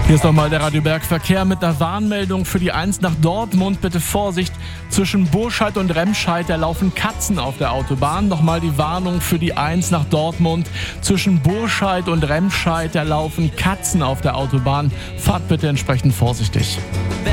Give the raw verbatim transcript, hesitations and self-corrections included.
Hier ist nochmal der Radio Berg Verkehr mit einer Warnmeldung für die eins nach Dortmund. Bitte Vorsicht, zwischen Burscheid und Remscheid, da laufen Katzen auf der Autobahn. Nochmal die Warnung für die eins nach Dortmund. Zwischen Burscheid und Remscheid, da laufen Katzen auf der Autobahn. Fahrt bitte entsprechend vorsichtig.